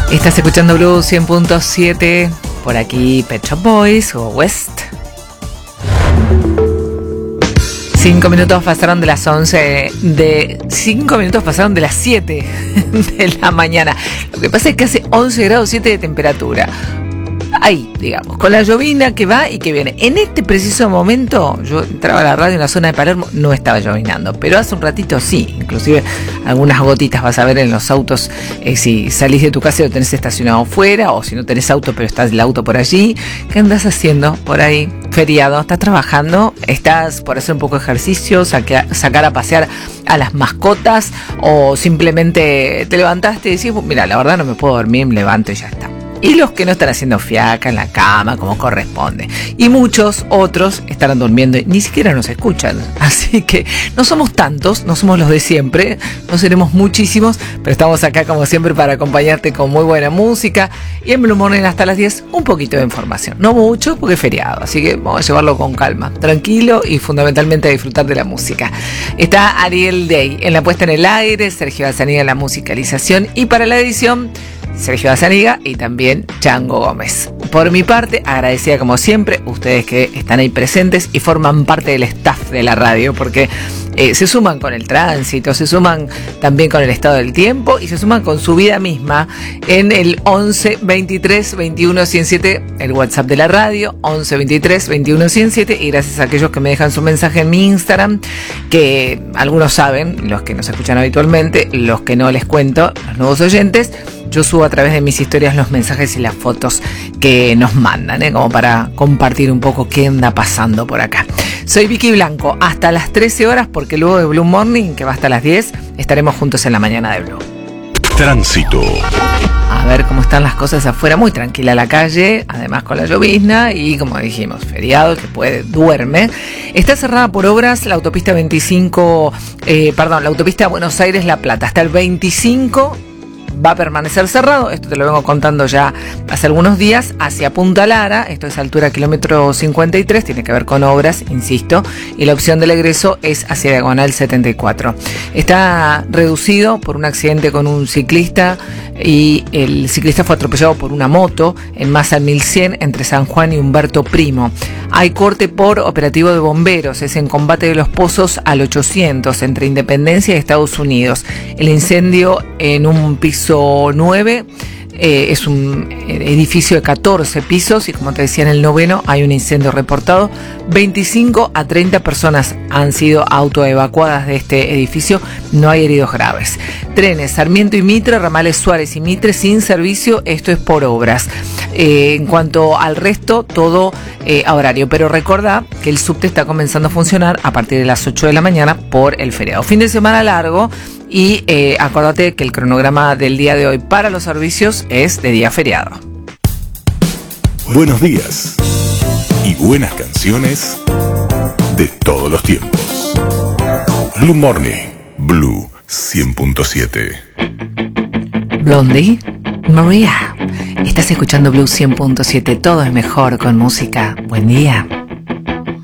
Estás escuchando Blue 100.7, por aquí Pet Shop Boys o West. 5 minutos pasaron de las 11, 5 minutos pasaron de las 7 de la mañana. Lo que pasa es que hace 11 grados 7 de temperatura. Ahí, digamos, con la llovina que va y que viene. En este preciso momento, yo entraba a la radio en la zona de Palermo, no estaba llovinando, pero hace un ratito sí, inclusive algunas gotitas vas a ver en los autos, si salís de tu casa y lo tenés estacionado fuera, o si no tenés auto pero está el auto por allí. ¿Qué andás haciendo por ahí? Feriado, ¿estás trabajando? ¿Estás por hacer un poco de ejercicio, sacar a pasear a las mascotas, o simplemente te levantaste y decís, mira, la verdad no me puedo dormir, me levanto y ya está? Y los que no están haciendo fiaca en la cama como corresponde. Y muchos otros estarán durmiendo y ni siquiera nos escuchan. Así que no somos tantos, no somos los de siempre, no seremos muchísimos, pero estamos acá como siempre para acompañarte con muy buena música. Y en Blue Morning hasta las 10 un poquito de información. No mucho porque es feriado, así que vamos a llevarlo con calma, tranquilo y fundamentalmente a disfrutar de la música. Está Ariel Day en la puesta en el aire, Sergio Azaniga en la musicalización y para la edición Sergio Azaniga y también Chango Gómez. Por mi parte, agradecida como siempre, ustedes que están ahí presentes y forman parte del staff de la radio, porque se suman con el tránsito, se suman también con el estado del tiempo y se suman con su vida misma en el 11 23 21 107, el WhatsApp de la radio, 11 23 21 107, y gracias a aquellos que me dejan su mensaje en mi Instagram, que algunos saben, los que nos escuchan habitualmente, los que no les cuento, los nuevos oyentes. Yo subo a través de mis historias los mensajes y las fotos que nos mandan, como para compartir un poco qué anda pasando por acá. Soy Vicky Blanco, hasta las 13 horas, porque luego de Blue Morning, que va hasta las 10, estaremos juntos en la mañana de Blue. Tránsito. A ver cómo están las cosas afuera, muy tranquila la calle, además con la llovizna y, como dijimos, feriado, que puede, duerme. Está cerrada por obras la autopista la autopista Buenos Aires-La Plata. Hasta el 25 va a permanecer cerrado, esto te lo vengo contando ya hace algunos días, hacia Punta Lara, esto es altura kilómetro 53, tiene que ver con obras, insisto, y la opción del egreso es hacia diagonal 74. Está reducido por un accidente con un ciclista y el ciclista fue atropellado por una moto en Massa 1100 entre San Juan y Humberto Primo. Hay corte por operativo de bomberos, es en Combate de los Pozos al 800 entre Independencia y Estados Unidos. El incendio en un piso 9, es un edificio de 14 pisos y, como te decía, en el 9º hay un incendio reportado. 25 a 30 personas han sido autoevacuadas de este edificio, no hay heridos graves. Trenes Sarmiento y Mitre, ramales Suárez y Mitre sin servicio, esto es por obras. En cuanto al resto, todo a horario, pero recordá que el subte está comenzando a funcionar a partir de las 8 de la mañana por el feriado. Fin de semana largo. Y acordate que el cronograma del día de hoy para los servicios es de día feriado. Buenos días y buenas canciones de todos los tiempos. Blue Morning, Blue 100.7. Blondie, Maria, estás escuchando Blue 100.7, todo es mejor con música. Buen día.